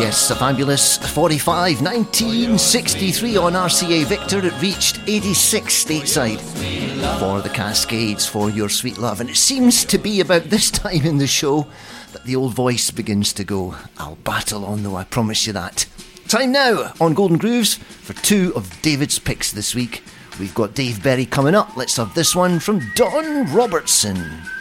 Yes, a fabulous 45, 1963 on RCA Victor. It reached 86 stateside for the Cascades, For Your Sweet Love. And it seems to be about this time in the show that the old voice begins to go. I'll battle on though, I promise you that. Time now on Golden Grooves for two of David's picks this week. We've got Dave Berry coming up. Let's have this one from Don Robertson.